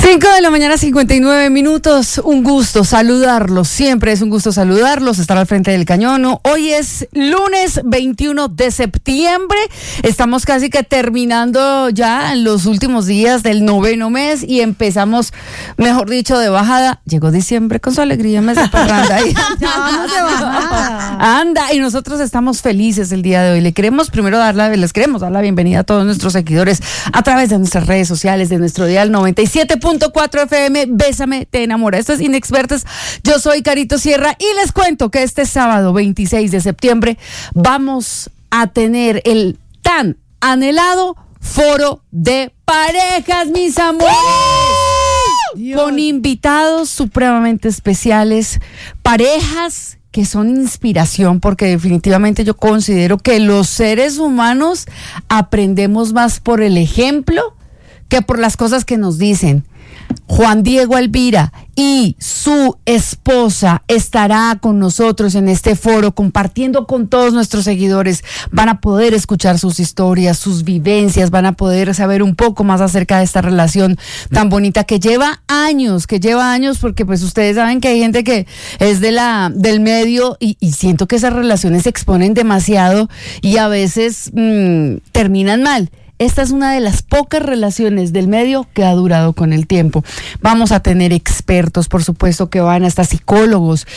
5:59 a.m. Un gusto saludarlos. Siempre es un gusto saludarlos, estar al frente del cañón. Hoy es lunes 21 de septiembre. Estamos casi que terminando ya los últimos días del 9º mes y empezamos, mejor dicho, de bajada. Llegó diciembre con su alegría, mes de parranda. Anda, y nosotros estamos felices el día de hoy. Les queremos dar la bienvenida a todos nuestros seguidores a través de nuestras redes sociales, de nuestro dial 97.4 FM. Bésame, te enamora. Esto es Inexpertas. Yo soy Carito Sierra y les cuento que este sábado 26 de septiembre vamos a tener el tan anhelado Foro de Parejas, mis amores. Con invitados supremamente especiales, parejas que son inspiración, porque definitivamente yo considero que los seres humanos aprendemos más por el ejemplo que por las cosas que nos dicen. Juan Diego Alvira y su esposa estará con nosotros en este foro compartiendo con todos nuestros seguidores. Van a poder escuchar sus historias, sus vivencias, van a poder saber un poco más acerca de esta relación tan bonita que lleva años, porque pues ustedes saben que hay gente que es del medio y siento que esas relaciones se exponen demasiado y a veces terminan mal. Esta es una de las pocas relaciones del medio que ha durado con el tiempo. Vamos a tener expertos, por supuesto, que van a estar psicólogos,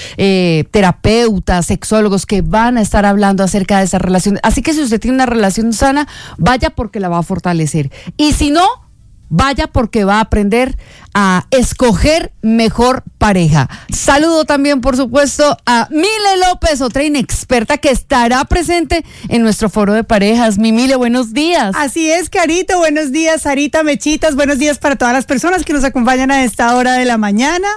terapeutas, sexólogos, que van a estar hablando acerca de esa relación. Así que si usted tiene una relación sana, vaya porque la va a fortalecer. Y si no, vaya porque va a aprender a escoger mejor pareja. Saludo también, por supuesto, a Mile López, otra inexperta que estará presente en nuestro foro de parejas. Mi Mile, buenos días. Así es, Carito, buenos días, Sarita, Mechitas, buenos días para todas las personas que nos acompañan a esta hora de la mañana.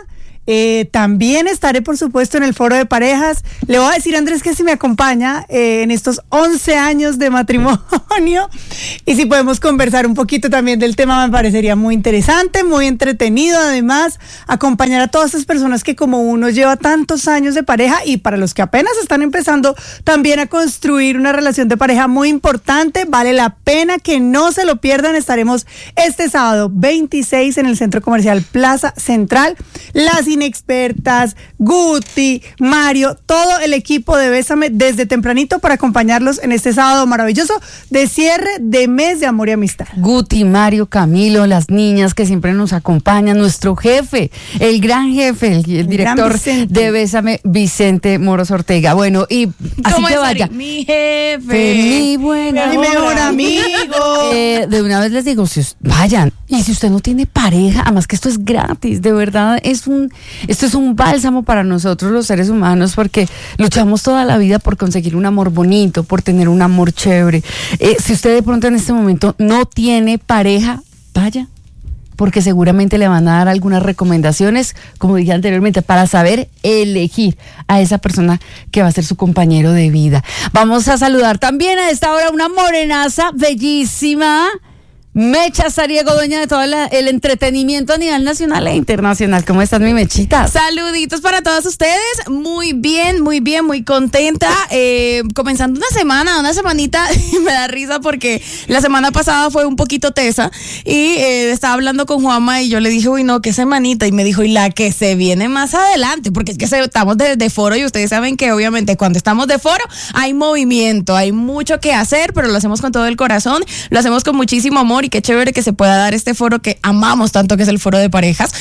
También estaré, por supuesto, en el foro de parejas. Le voy a decir a Andrés que si me acompaña en estos 11 años de matrimonio y si podemos conversar un poquito también del tema, me parecería muy interesante, muy entretenido. Además, acompañar a todas esas personas que como uno lleva tantos años de pareja y para los que apenas están empezando también a construir una relación de pareja muy importante. Vale la pena que no se lo pierdan. Estaremos este sábado 26 en el Centro Comercial Plaza Central. Las inexpertas, Guti, Mario, todo el equipo de Bésame desde tempranito para acompañarlos en este sábado maravilloso de cierre de mes de amor y amistad. Guti, Mario, Camilo, las niñas que siempre nos acompañan, nuestro jefe, el gran jefe, el director de Bésame, Vicente Moros Ortega. Bueno, y así que vaya. Mi jefe, mi bueno, mi mejor amigo. De una vez les digo, vayan. Y si usted no tiene pareja, además que esto es gratis, de verdad, esto es un bálsamo para nosotros los seres humanos, porque luchamos toda la vida por conseguir un amor bonito, por tener un amor chévere. Si usted de pronto en este momento no tiene pareja, vaya, porque seguramente le van a dar algunas recomendaciones, como dije anteriormente, para saber elegir a esa persona que va a ser su compañero de vida. Vamos a saludar también a esta hora una morenaza bellísima, Mecha Sariego, dueña de todo el entretenimiento a nivel nacional e internacional. ¿Cómo estás, mi Mechita? Saluditos para todos ustedes. Muy bien, muy contenta. Comenzando una semanita, me da risa porque la semana pasada fue un poquito tesa y estaba hablando con Juanma y yo le dije, uy, no, qué semanita. Y me dijo, y la que se viene más adelante, porque es que estamos de foro y ustedes saben que obviamente cuando estamos de foro hay movimiento, hay mucho que hacer, pero lo hacemos con todo el corazón, lo hacemos con muchísimo amor. Y qué chévere que se pueda dar este foro que amamos tanto, que es el foro de parejas,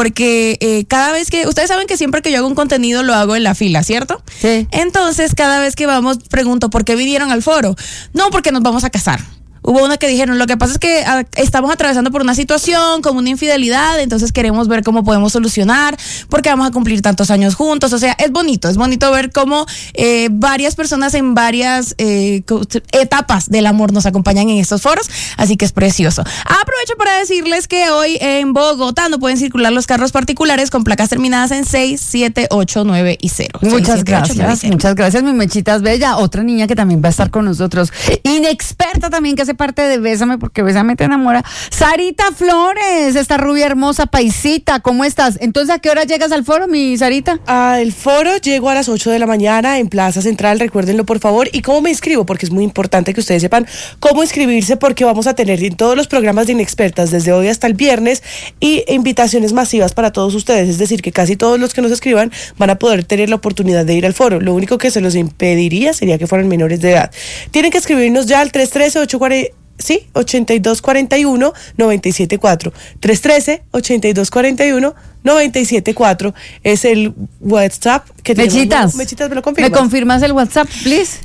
porque cada vez que, ustedes saben que siempre que yo hago un contenido lo hago en la fila, ¿cierto? Sí. Entonces cada vez que vamos pregunto, ¿por qué vinieron al foro? No, porque nos vamos a casar. Hubo una que dijeron, lo que pasa es que estamos atravesando por una situación, como una infidelidad, entonces queremos ver cómo podemos solucionar, porque vamos a cumplir tantos años juntos. O sea, es bonito ver cómo varias personas en varias etapas del amor nos acompañan en estos foros, así que es precioso. Aprovecho para decirles que hoy en Bogotá no pueden circular los carros particulares con placas terminadas en 6, 7, 8, 9 y 0. Muchas gracias, mi Mechitas bella, otra niña que también va a estar con nosotros, inexperta también, que hace parte de Bésame, porque Bésame te enamora. Sarita Flores, esta rubia hermosa, paisita, ¿cómo estás? Entonces, ¿a qué hora llegas al foro, mi Sarita? Al foro llego a las 8 de la mañana en Plaza Central, recuérdenlo por favor. ¿Y cómo me inscribo? Porque es muy importante que ustedes sepan cómo inscribirse, porque vamos a tener en todos los programas de Inexpertas desde hoy hasta el viernes y invitaciones masivas para todos ustedes. Es decir, que casi todos los que nos escriban van a poder tener la oportunidad de ir al foro. Lo único que se los impediría sería que fueran menores de edad. Tienen que escribirnos ya al 313-8241-974. 313-8241-974 es el WhatsApp que tenemos. Mechitas, Mechitas, ¿me lo confirmas? ¿Me confirmas el WhatsApp, please?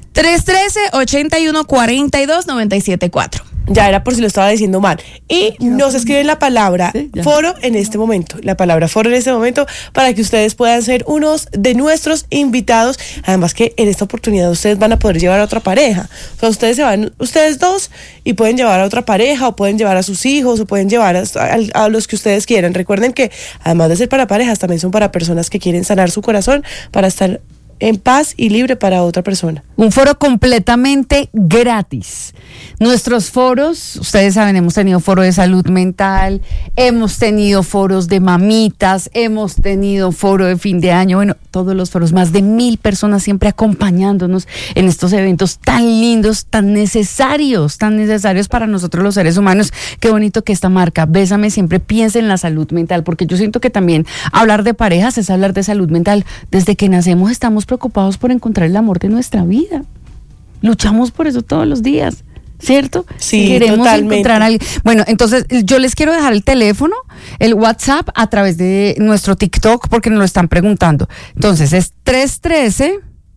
313-8142-974. Ya era por si lo estaba diciendo mal. Y nos escriben la palabra foro en este momento. La palabra foro en este momento para que ustedes puedan ser unos de nuestros invitados. Además que en esta oportunidad ustedes van a poder llevar a otra pareja. O sea, ustedes se van, ustedes dos, y pueden llevar a otra pareja, o pueden llevar a sus hijos, o pueden llevar a los que ustedes quieran. Recuerden que además de ser para parejas, también son para personas que quieren sanar su corazón para estar en paz y libre para otra persona. Un foro completamente gratis. Nuestros foros, ustedes saben, hemos tenido foro de salud mental, hemos tenido foros de mamitas, hemos tenido foro de fin de año, bueno, todos los foros, más de 1,000 personas siempre acompañándonos en estos eventos tan lindos, tan necesarios para nosotros los seres humanos. Qué bonito que esta marca, Bésame, siempre piense en la salud mental, porque yo siento que también hablar de parejas es hablar de salud mental. Desde que nacemos estamos preocupados por encontrar el amor de nuestra vida. Luchamos por eso todos los días, ¿cierto? Sí, queremos totalmente. encontrar a alguien. Bueno, entonces yo les quiero dejar el teléfono, el WhatsApp a través de nuestro TikTok porque nos lo están preguntando. Entonces es 313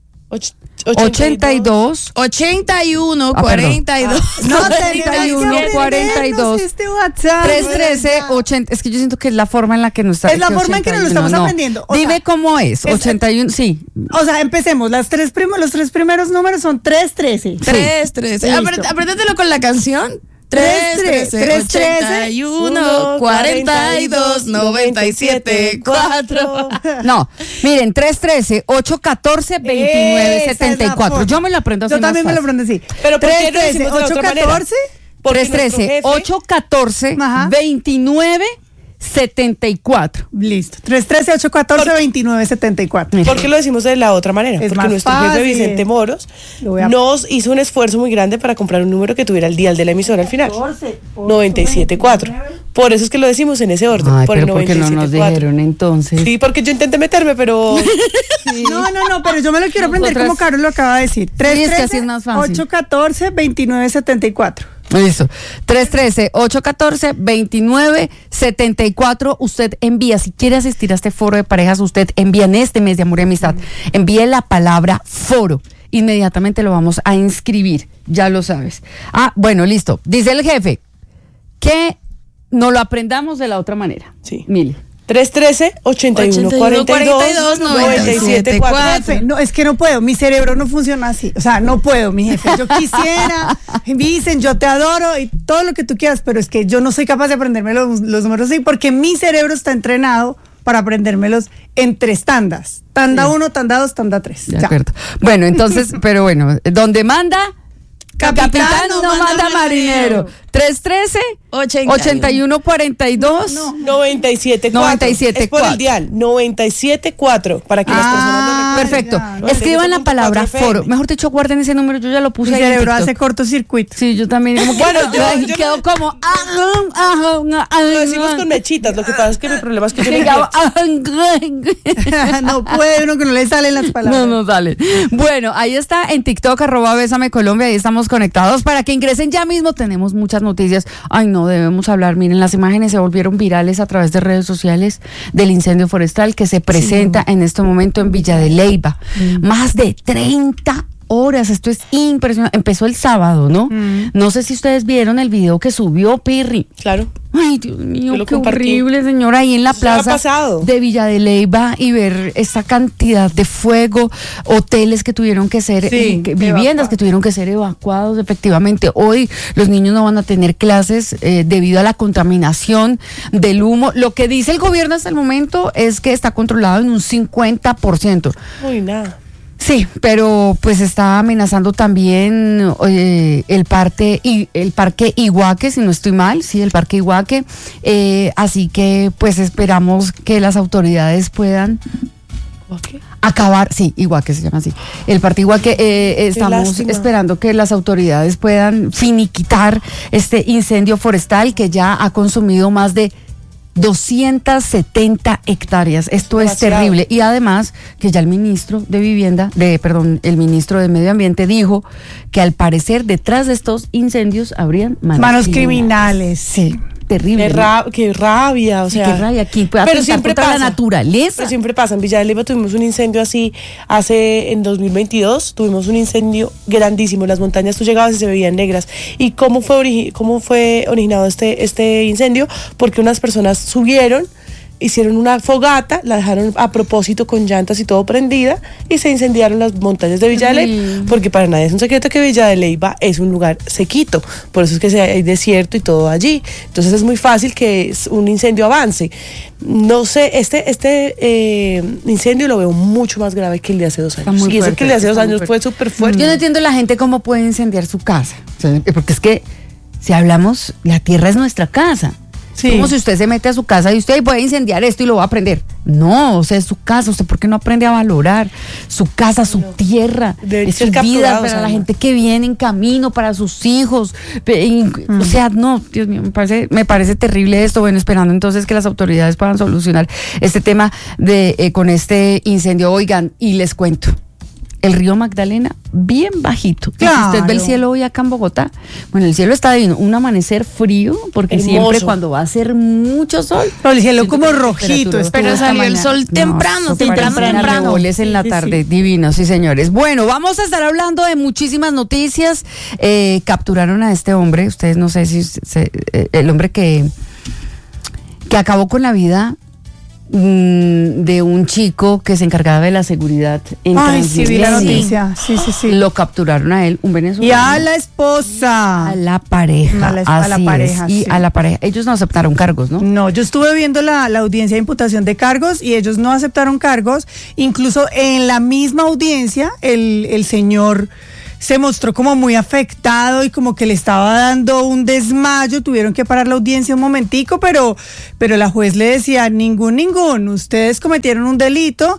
82 81 Ah, 42. No, 31 42 este WhatsApp. 313 80. Es que yo siento que es la forma en la que nos está. Es la forma en que nos lo estamos aprendiendo. O Dime sea, cómo es. 81, sí. O sea, empecemos. Los tres primeros números son 313. 313. Listo. Apréndatelo con la canción. 313, 81 42 97 4. No, miren, 313 814 29 74. Yo me lo aprendo así. Yo también me lo aprendo así. Pero ¿por qué no decimos de la otra manera? 814. Porque 313 814 Ajá. 29 74. Listo. 313-814-2974. ¿Por qué lo decimos de la otra manera? Es Porque más nuestro jefe fácil. Vicente Moros Lo voy a- nos hizo un esfuerzo muy grande para comprar un número que tuviera el dial de la emisora al final. 97.4. Por eso es que lo decimos en ese orden. Ay, por pero el ¿por qué no nos 97.4. dijeron entonces? Sí, porque yo intenté meterme, pero No, pero yo me lo quiero aprender Nosotras- como Carol lo acaba de decir. Sí, es que así es más fácil. 814-2974. Listo. 313-814-2974. Usted envía, si quiere asistir a este foro de parejas, usted envía en este mes de amor y amistad, envíe la palabra foro. Inmediatamente lo vamos a inscribir. Ya lo sabes. Ah, bueno, listo. Dice el jefe que no lo aprendamos de la otra manera. Sí. Mire. 313-81-42-97.4. Jefe, no, es que no puedo, mi cerebro no funciona así. O sea, no puedo, mi jefe. Yo quisiera, me dicen, yo te adoro y todo lo que tú quieras, pero es que yo no soy capaz de aprenderme los números así porque mi cerebro está entrenado para aprendérmelos en 3 tandas. Tanda 1, tanda 2, tanda 3. De acuerdo. Bueno, entonces, pero bueno, donde manda capitán no manda marinero. 313 81 42 97.4. Es por el dial, 97.4, para que las personas lo recuerden. Perfecto. ya. Escriban la palabra 97.4 foro. Mejor dicho, guarden ese número, yo ya lo puse Mi ahí en cerebro TikTok. hace cortocircuito. Sí, yo también. Como que Bueno, yo quedo no- como. Lo decimos con mechitas, lo que pasa es que mi problema es que yo no No puede uno que no le salen las palabras. No sale. Bueno, ahí está en TikTok, @Bésame Colombia, ahí estamos conectados para que ingresen ya mismo. Tenemos muchas noticias. Ay, no, debemos hablar. Miren, las imágenes se volvieron virales a través de redes sociales del incendio forestal que se presenta en este momento en Villa de Leyva. Más de 30 horas, esto es impresionante. Empezó el sábado, ¿no? No sé si ustedes vieron el video que subió Pirri. Claro. Ay, Dios mío, Yo lo qué compartí. horrible, señora, ahí en la Eso ya ha plaza pasado. de Villa de Leyva y ver esta cantidad de fuego, hoteles que tuvieron que ser, Sí, viviendas evacuados. que tuvieron que ser evacuados. Efectivamente, hoy los niños no van a tener clases debido a la contaminación del humo. Lo que dice el gobierno hasta el momento es que está controlado en un 50%. Uy, nada. Sí, pero pues está amenazando también el parque Iguaque, si no estoy mal, sí, el parque Iguaque, así que pues esperamos que las autoridades puedan acabar, sí, Iguaque se llama así, el parque Iguaque, estamos esperando que las autoridades puedan finiquitar este incendio forestal que ya ha consumido más de 270 hectáreas. Esto es terrible. Y además que ya el ministro el ministro de Medio Ambiente dijo que al parecer detrás de estos incendios habrían manos criminales. Sí. Terrible. Qué rabia, o sea. Qué rabia aquí. Pero siempre pasa. La naturaleza. Pero siempre pasa. En Villa de Leyva tuvimos un incendio así en 2022, tuvimos un incendio grandísimo. Las montañas tú llegabas y se veían negras. ¿Y cómo fue originado este incendio? Porque unas personas subieron, hicieron una fogata, la dejaron a propósito con llantas y todo prendida y se incendiaron las montañas de Villa de Leyva, porque para nadie es un secreto que Villa de Leyva es un lugar sequito, por eso es que hay desierto y todo allí, entonces es muy fácil que un incendio avance. No sé, este incendio lo veo mucho más grave que el de hace 2 años, y eso que el de hace 2 años fue súper fuerte. Yo no entiendo la gente cómo puede incendiar su casa, porque es que si hablamos, la tierra es nuestra casa. Sí. Como si usted se mete a su casa y usted puede incendiar esto y lo va a aprender. No, o sea, es su casa. ¿Usted por qué no aprende a valorar su casa, su tierra, es su vida para la gente que viene en camino, para sus hijos? O sea, no, Dios mío, me parece terrible esto. Bueno, esperando entonces que las autoridades puedan solucionar este tema con este incendio. Oigan, y les cuento. El río Magdalena, bien bajito. Claro. Si usted ve el cielo hoy acá en Bogotá, bueno, el cielo está divino. Un amanecer frío, porque hermoso. Siempre cuando va a hacer mucho sol. Pero el cielo como rojito. Pero salió el sol temprano. Árboles en la tarde, divino, sí, señores. Bueno, vamos a estar hablando de muchísimas noticias. Capturaron a este hombre, ustedes no sé si el hombre que acabó con la vida de un chico que se encargaba de la seguridad en Transmilenio. Sí, vi la noticia. Sí. Lo capturaron a él, un venezolano. Y a la esposa. A la pareja. A la pareja. Y a la pareja. Ellos no aceptaron cargos, ¿no? No, yo estuve viendo la audiencia de imputación de cargos y ellos no aceptaron cargos. Incluso en la misma audiencia, el señor se mostró como muy afectado y como que le estaba dando un desmayo, tuvieron que parar la audiencia un momentico, pero la juez le decía, ningún, ustedes cometieron un delito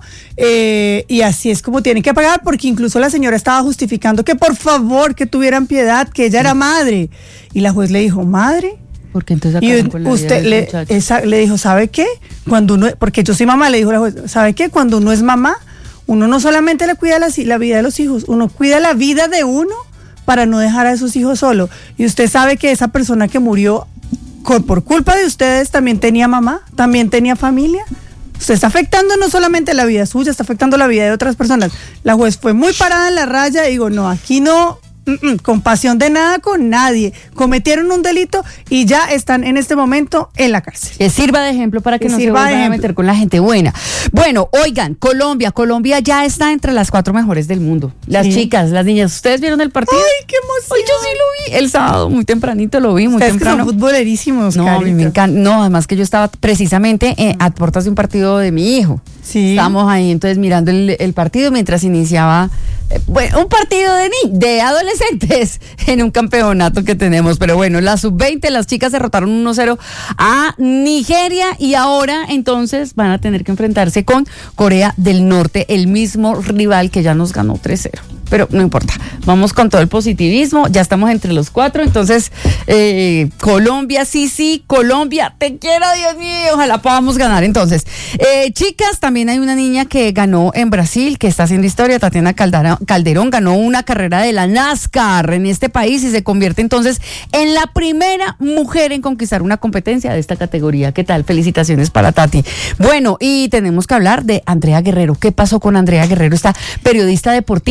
y así es como tienen que pagar, porque incluso la señora estaba justificando que por favor, que tuvieran piedad, que ella era madre, y la juez le dijo, ¿madre? Porque entonces y con la usted le dijo, ¿sabe qué? Cuando uno, porque yo soy mamá, le dijo la juez, ¿sabe qué? Cuando uno es mamá, uno no solamente le cuida la vida de los hijos, uno cuida la vida de uno para no dejar a esos hijos solos. Y usted sabe que esa persona que murió por culpa de ustedes también tenía mamá, también tenía familia. Usted está afectando no solamente la vida suya, está afectando la vida de otras personas. La juez fue muy parada en la raya y digo, no, aquí no... compasión de nada con nadie. Cometieron un delito y ya están en este momento en la cárcel. Que sirva de ejemplo para que no se vuelvan a meter con la gente buena. Bueno, oigan, Colombia ya está entre las 4 mejores del mundo. Las chicas, las niñas. ¿Ustedes vieron el partido? ¡Ay, qué emoción! Ay, yo sí lo vi el sábado, muy tempranito lo vi, muy temprano. Que son futbolerísimos, No, a mí me encanta. No, además que yo estaba precisamente a puertas de un partido de mi hijo. Sí. Estábamos ahí entonces mirando el partido mientras iniciaba un partido de adolescentes en un campeonato que tenemos. Pero bueno, la sub-20, las chicas derrotaron 1-0 a Nigeria y ahora entonces van a tener que enfrentarse con Corea del Norte, el mismo rival que ya nos ganó 3-0. Pero no importa, vamos con todo el positivismo, ya estamos entre los 4, entonces Colombia, sí, Colombia, te quiero, Dios mío, ojalá podamos ganar. Entonces, chicas, también hay una niña que ganó en Brasil, que está haciendo historia, Tatiana Calderón, ganó una carrera de la NASCAR en este país y se convierte entonces en la primera mujer en conquistar una competencia de esta categoría. ¿Qué tal? Felicitaciones para Tati. Bueno, y tenemos que hablar de Andrea Guerrero. ¿Qué pasó con Andrea Guerrero, esta periodista deportiva?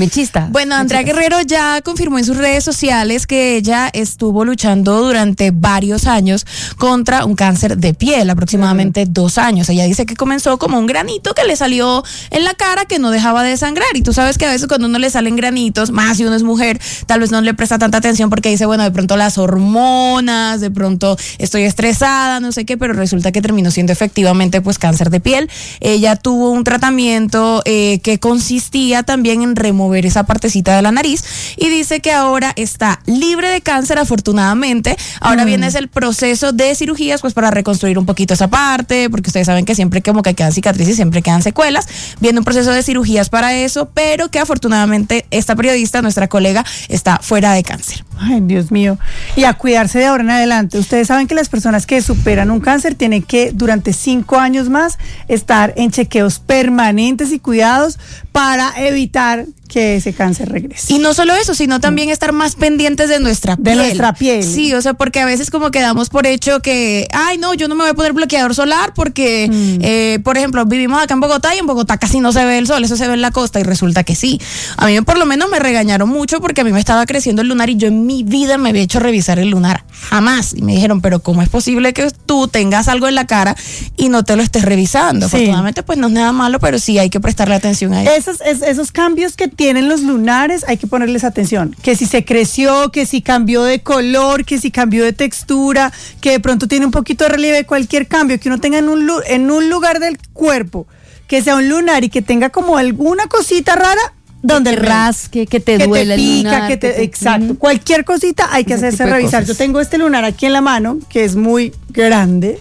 Mechista. Bueno, Andrea Guerrero ya confirmó en sus redes sociales que ella estuvo luchando durante varios años contra un cáncer de piel, aproximadamente 2 años. Ella dice que comenzó como un granito que le salió en la cara que no dejaba de sangrar. Y tú sabes que a veces cuando uno le salen granitos, más si uno es mujer, tal vez no le presta tanta atención porque dice, bueno, de pronto las hormonas, de pronto estoy estresada, no sé qué, pero resulta que terminó siendo efectivamente pues cáncer de piel. Ella tuvo un tratamiento que consistía también en remover esa partecita de la nariz y dice que ahora está libre de cáncer, afortunadamente. Ahora viene el proceso de cirugías pues para reconstruir un poquito esa parte, porque ustedes saben que siempre como que quedan cicatrices, siempre quedan secuelas. Viene un proceso de cirugías para eso, pero que afortunadamente esta periodista, nuestra colega, está fuera de cáncer. Ay, Dios mío. Y a cuidarse de ahora en adelante. Ustedes saben que las personas que superan un cáncer tienen que durante 5 años más estar en chequeos permanentes y cuidados para evitar que ese cáncer regrese. Y no solo eso, sino también estar más pendientes de nuestra piel. De nuestra piel. Sí, o sea, porque a veces como que damos por hecho que, ay, no, yo no me voy a poner bloqueador solar porque, por ejemplo, vivimos acá en Bogotá y en Bogotá casi no se ve el sol, eso se ve en la costa y resulta que sí. A mí por lo menos me regañaron mucho porque a mí me estaba creciendo el lunar y yo en mi vida me había hecho revisar el lunar, jamás. Y me dijeron, pero ¿cómo es posible que tú tengas algo en la cara y no te lo estés revisando? Sí. Afortunadamente pues no es nada malo, pero sí hay que prestarle atención a eso. Esos cambios que tienen los lunares hay que ponerles atención, que si se creció, que si cambió de color, que si cambió de textura, que de pronto tiene un poquito de relieve, cualquier cambio que uno tenga en un lugar del cuerpo, que sea un lunar y que tenga como alguna cosita rara, donde te rasque, que te duela te pica, el lunar, exacto, cualquier cosita hay que ese hacerse tipo de revisar. cosas. Yo tengo este lunar aquí en la mano, que es muy grande,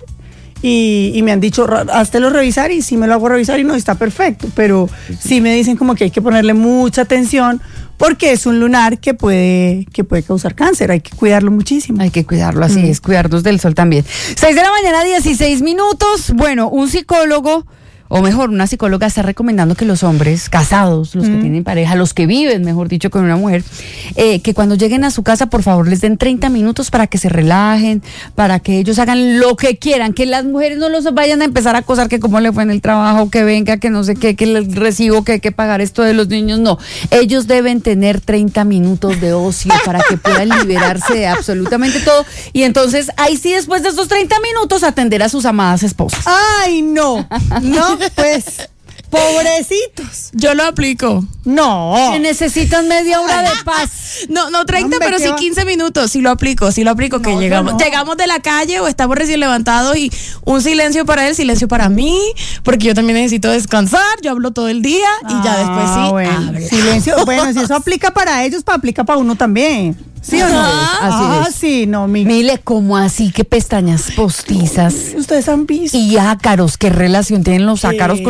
y me han dicho, háztelo revisar, y sí me lo hago revisar y no, está perfecto, pero sí me dicen como que hay que ponerle mucha atención porque es un lunar que puede causar cáncer, hay que cuidarlo muchísimo. Hay que cuidarlo, así es, cuidarnos del sol también. 6 de la mañana, 16 minutos. Bueno, un psicólogo, o mejor, una psicóloga está recomendando que los hombres casados, los que tienen pareja, los que viven, mejor dicho, con una mujer, que cuando lleguen a su casa, por favor, les den 30 minutos para que se relajen, para que ellos hagan lo que quieran, que las mujeres no los vayan a empezar a acosar, que cómo le fue en el trabajo, que venga, que no sé qué, que el recibo, que hay que pagar esto de los niños. No, ellos deben tener 30 minutos de ocio para que puedan liberarse de absolutamente todo. Y entonces, ahí sí, después de esos 30 minutos, atender a sus amadas esposas. ¡Ay, no! No, pues, pobrecitos. Yo lo aplico. No. Que necesitan media hora de paz. No 30, Hombre, pero ¿qué sí va? 15 minutos. Sí lo aplico, que No, llegamos. yo no. Llegamos de la calle o estamos recién levantados y un silencio para él, silencio para mí, porque yo también necesito descansar. Yo hablo todo el día y ya después sí. Bueno, habla. silencio. Bueno, si eso aplica para ellos, aplica para uno también. ¿Sí o no? Así es. Sí, no, Mire, ¿cómo así? Que pestañas postizas Ustedes han visto. y ácaros. ¿Qué relación tienen los ácaros con